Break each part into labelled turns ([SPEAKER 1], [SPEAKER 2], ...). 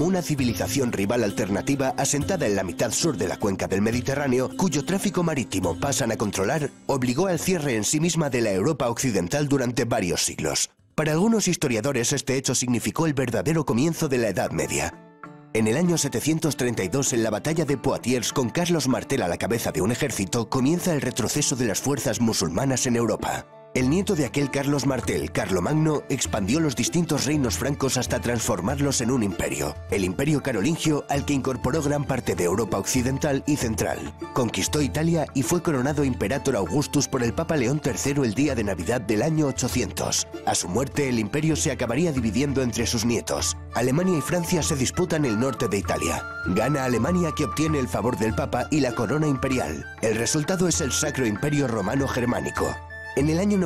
[SPEAKER 1] como una civilización rival alternativa asentada en la mitad sur de la cuenca del Mediterráneo, cuyo tráfico marítimo pasan a controlar, obligó al cierre en sí misma de la Europa occidental durante varios siglos. Para algunos historiadores este hecho significó el verdadero comienzo de la Edad Media. En el año 732, en la batalla de Poitiers, con Carlos Martel a la cabeza de un ejército, comienza el retroceso de las fuerzas musulmanas en Europa. El nieto de aquel Carlos Martel, Carlomagno, expandió los distintos reinos francos hasta transformarlos en un imperio, el Imperio Carolingio, al que incorporó gran parte de Europa occidental y central. Conquistó Italia y fue coronado Imperator Augustus por el Papa León III el día de Navidad del año 800. A su muerte, el imperio se acabaría dividiendo entre sus nietos. Alemania y Francia se disputan el norte de Italia. Gana Alemania, que obtiene el favor del Papa y la corona imperial. El resultado es el Sacro Imperio Romano Germánico. En el año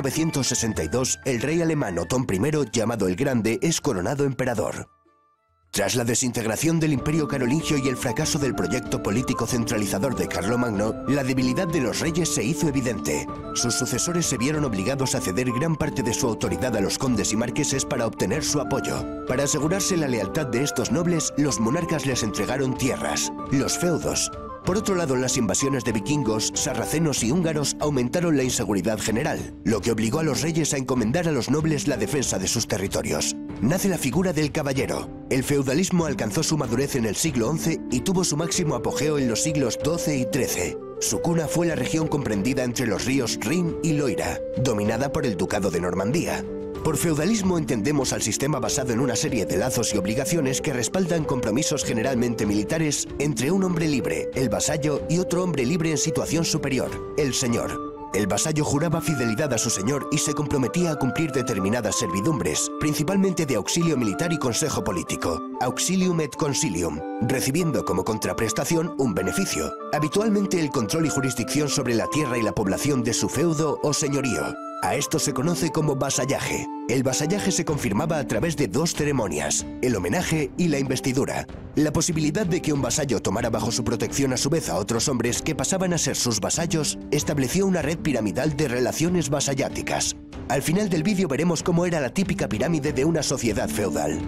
[SPEAKER 1] 962, el rey alemán Otón I, llamado el Grande, es coronado emperador. Tras la desintegración del Imperio Carolingio y el fracaso del proyecto político centralizador de Carlomagno, la debilidad de los reyes se hizo evidente. Sus sucesores se vieron obligados a ceder gran parte de su autoridad a los condes y marqueses para obtener su apoyo. Para asegurarse la lealtad de estos nobles, los monarcas les entregaron tierras, los feudos. Por otro lado, las invasiones de vikingos, sarracenos y húngaros aumentaron la inseguridad general, lo que obligó a los reyes a encomendar a los nobles la defensa de sus territorios. Nace la figura del caballero. El feudalismo alcanzó su madurez en el siglo XI y tuvo su máximo apogeo en los siglos XII y XIII. Su cuna fue la región comprendida entre los ríos Rin y Loira, dominada por el Ducado de Normandía. Por feudalismo entendemos al sistema basado en una serie de lazos y obligaciones que respaldan compromisos generalmente militares entre un hombre libre, el vasallo, y otro hombre libre en situación superior, el señor. El vasallo juraba fidelidad a su señor y se comprometía a cumplir determinadas servidumbres, principalmente de auxilio militar y consejo político, auxilium et consilium, recibiendo como contraprestación un beneficio, habitualmente el control y jurisdicción sobre la tierra y la población de su feudo o señorío. A esto se conoce como vasallaje. El vasallaje se confirmaba a través de dos ceremonias, el homenaje y la investidura. La posibilidad de que un vasallo tomara bajo su protección a su vez a otros hombres que pasaban a ser sus vasallos estableció una red piramidal de relaciones vasalláticas. Al final del vídeo veremos cómo era la típica pirámide de una sociedad feudal.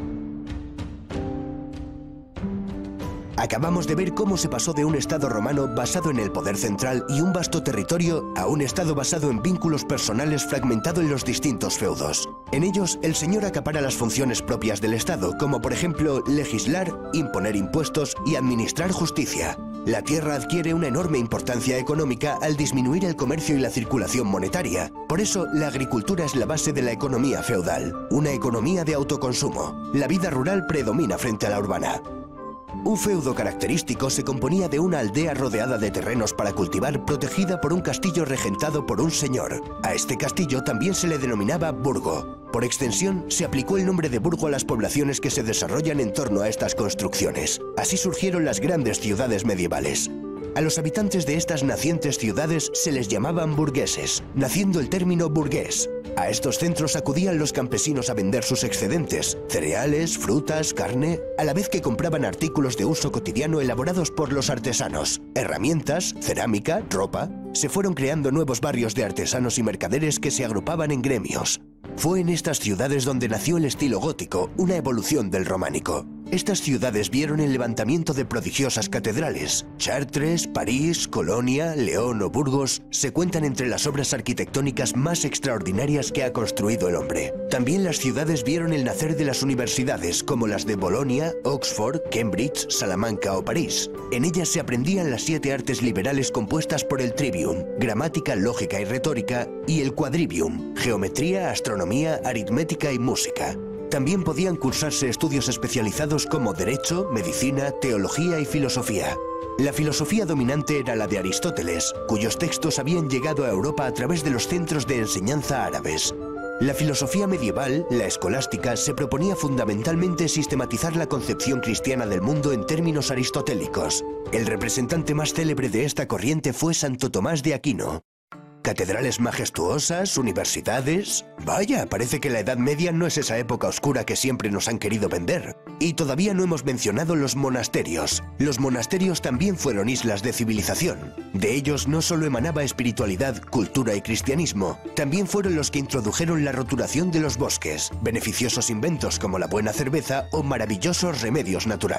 [SPEAKER 1] Acabamos de ver cómo se pasó de un Estado romano basado en el poder central y un vasto territorio a un Estado basado en vínculos personales fragmentado en los distintos feudos. En ellos, el señor acapara las funciones propias del Estado, como por ejemplo legislar, imponer impuestos y administrar justicia. La tierra adquiere una enorme importancia económica al disminuir el comercio y la circulación monetaria. Por eso, la agricultura es la base de la economía feudal, una economía de autoconsumo. La vida rural predomina frente a la urbana. Un feudo característico se componía de una aldea rodeada de terrenos para cultivar, protegida por un castillo regentado por un señor. A este castillo también se le denominaba burgo. Por extensión, se aplicó el nombre de burgo a las poblaciones que se desarrollan en torno a estas construcciones. Así surgieron las grandes ciudades medievales. A los habitantes de estas nacientes ciudades se les llamaban burgueses, naciendo el término burgués. A estos centros acudían los campesinos a vender sus excedentes, cereales, frutas, carne, a la vez que compraban artículos de uso cotidiano elaborados por los artesanos, herramientas, cerámica, ropa. Se fueron creando nuevos barrios de artesanos y mercaderes que se agrupaban en gremios. Fue en estas ciudades donde nació el estilo gótico, una evolución del románico. Estas ciudades vieron el levantamiento de prodigiosas catedrales. Chartres, París, Colonia, León o Burgos se cuentan entre las obras arquitectónicas más extraordinarias que ha construido el hombre. También las ciudades vieron el nacer de las universidades, como las de Bolonia, Oxford, Cambridge, Salamanca o París. En ellas se aprendían las 7 artes liberales compuestas por el trivium, gramática, lógica y retórica, y el quadrivium, geometría, astronomía, aritmética y música. También podían cursarse estudios especializados como Derecho, Medicina, Teología y Filosofía. La filosofía dominante era la de Aristóteles, cuyos textos habían llegado a Europa a través de los centros de enseñanza árabes. La filosofía medieval, la escolástica, se proponía fundamentalmente sistematizar la concepción cristiana del mundo en términos aristotélicos. El representante más célebre de esta corriente fue Santo Tomás de Aquino. Catedrales majestuosas, universidades... Vaya, parece que la Edad Media no es esa época oscura que siempre nos han querido vender. Y todavía no hemos mencionado los monasterios. Los monasterios también fueron islas de civilización. De ellos no solo emanaba espiritualidad, cultura y cristianismo, también fueron los que introdujeron la roturación de los bosques, beneficiosos inventos como la buena cerveza o maravillosos remedios naturales.